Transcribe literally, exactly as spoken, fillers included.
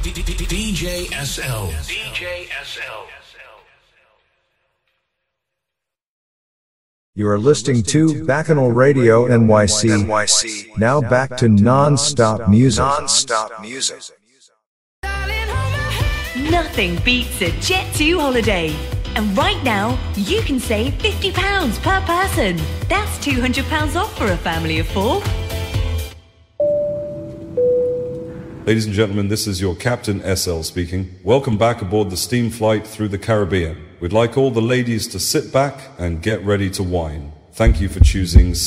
D J S L. D J S L. You are listening to Bacchanal Radio N Y C. N Y C. Now back to non-stop music. Non-stop music. Nothing beats a Jet two holiday. And right now, you can save fifty pounds per person. That's two hundred pounds off for a family of four. Ladies and gentlemen, this is your Captain S L speaking. Welcome back aboard the steam flight through the Caribbean. We'd like all the ladies to sit back and get ready to wine. Thank you for choosing